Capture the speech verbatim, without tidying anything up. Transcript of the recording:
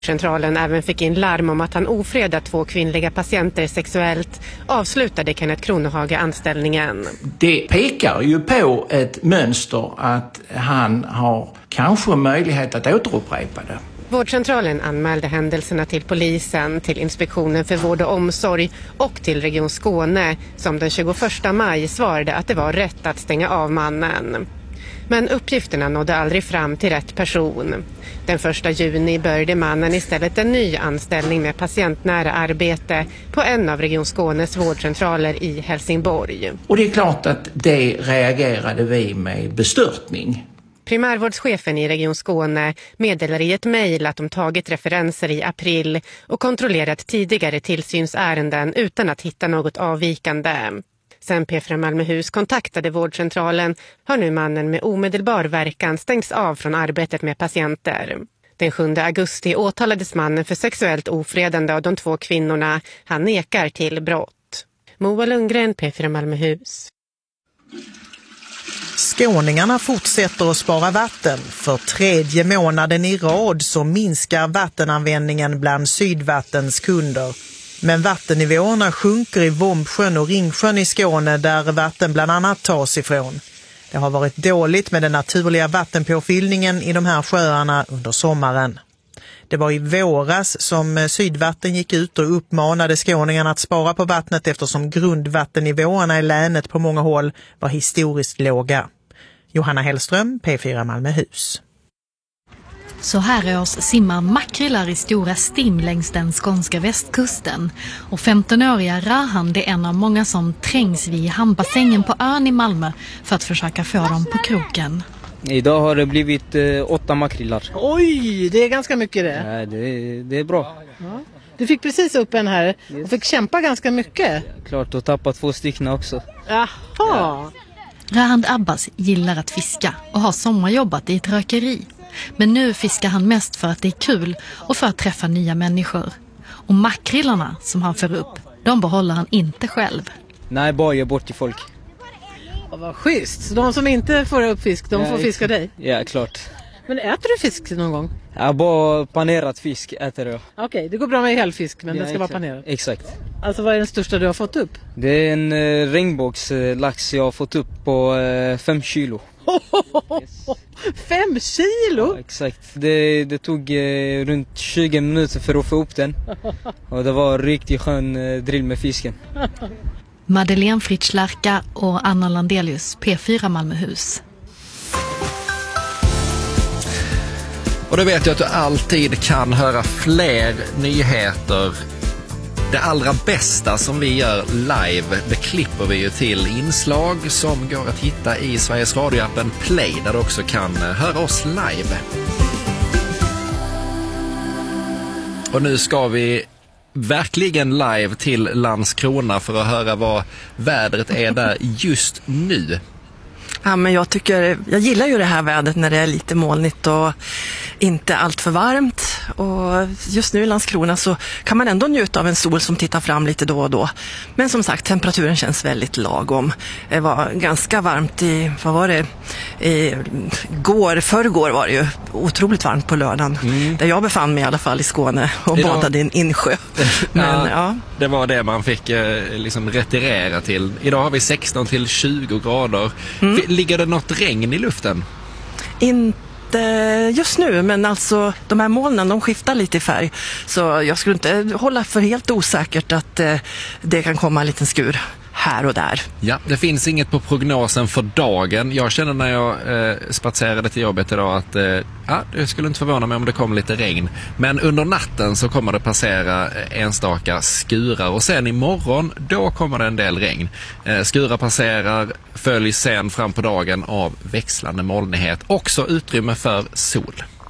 Centralen även fick in larm om att han ofredat två kvinnliga patienter sexuellt, avslutade Kenneth Kronhage anställningen. Det pekar ju på ett mönster att han har kanske möjlighet att återupprepa det. Vårdcentralen anmälde händelserna till polisen, till Inspektionen för vård och omsorg och till Region Skåne, som den tjugoförsta maj svarade att det var rätt att stänga av mannen. Men uppgifterna nådde aldrig fram till rätt person. Den första juni började mannen istället en ny anställning med patientnära arbete på en av Region Skånes vårdcentraler i Helsingborg. Och det är klart att det reagerade vi med bestörtning. Primärvårdschefen i Region Skåne meddelar i ett mejl att de tagit referenser i april och kontrollerat tidigare tillsynsärenden utan att hitta något avvikande. Sen P fyra Malmöhus kontaktade vårdcentralen har nu mannen med omedelbar verkan stängts av från arbetet med patienter. Den sjunde augusti åtalades mannen för sexuellt ofredande av de två kvinnorna. Han nekar till brott. Moa Lundgren, P fyra Malmöhus. Skåningarna fortsätter att spara vatten. För tredje månaden i rad så minskar vattenanvändningen bland Sydvattens kunder. Men vattennivåerna sjunker i Vombsjön och Ringsjön i Skåne där vatten bland annat tas ifrån. Det har varit dåligt med den naturliga vattenpåfyllningen i de här sjöarna under sommaren. Det var i våras som Sydvatten gick ut och uppmanade skåningarna att spara på vattnet eftersom grundvattennivåerna i länet på många håll var historiskt låga. Johanna Hellström, P fyra Malmöhus. Så här års simmar makrillar i stora stim längs den skånska västkusten. Och femtonåriga Rahan är en av många som trängs vid hamnbassängen på ön i Malmö för att försöka få dem på kroken. Idag har det blivit eh, åtta makrillar. Oj, det är ganska mycket det. Ja, det, det är bra. Ja. Du fick precis upp en här och fick kämpa ganska mycket. Ja, klart, och tappa två stycken också. Jaha. Ja. Rahand Abbas gillar att fiska och har sommarjobbat i ett rökeri. Men nu fiskar han mest för att det är kul och för att träffa nya människor. Och makrillarna som han för upp, de behåller han inte själv. Nej, bara ge bort till folk. Ja, vad schysst. Så de som inte får upp fisk, de ja, får fiska dig? Ja, klart. Men äter du fisk någon gång? Ja, bara panerat fisk äter jag. Okej, okay, det går bra med helfisk, men ja, den ska exakt. vara panerad. Exakt. Alltså vad är den största du har fått upp? Det är en eh, regnbågslax jag har fått upp på eh, fem kilo. Yes. Fem kilo? Ja, exakt. Det, det tog eh, runt tjugo minuter för att få upp den. Och det var en riktigt skön eh, drill med fisken. Madeleine Fritschlarka och Anna Landelius, P fyra Malmöhus. Och då vet jag att du alltid kan höra fler nyheter. Det allra bästa som vi gör live, det klipper vi ju till inslag som går att hitta i Sveriges Radio-appen Play, där du också kan höra oss live. Och nu ska vi verkligen live till Landskrona för att höra vad vädret är där just nu. Ja, men jag tycker, jag gillar ju det här vädret när det är lite molnigt och inte allt för varmt. Och just nu i Landskrona så kan man ändå njuta av en sol som tittar fram lite då och då. Men som sagt, temperaturen känns väldigt lagom. Det var ganska varmt i, vad var det? I går, förrgår var det ju otroligt varmt på lördagen. Mm. Där jag befann mig i alla fall i Skåne och Idag... badade i en insjö. Men, ja, ja. Det var det man fick eh, liksom retirera till. Idag har vi sexton till tjugo grader. Mm. Ligger det något regn i luften? Inte just nu, men alltså de här molnen, de skiftar lite i färg. Så jag skulle inte hålla för helt osäkert att eh, det kan komma en liten skur här och där. Ja, det finns inget på prognosen för dagen. Jag känner när jag eh, spatserade till jobbet idag att eh, ja, det skulle inte förvåna mig om det kommer lite regn. Men under natten så kommer det passera enstaka skurar och sen imorgon då kommer det en del regn. Eh, skurar passerar, följs sen fram på dagen av växlande molnighet. Också utrymme för sol.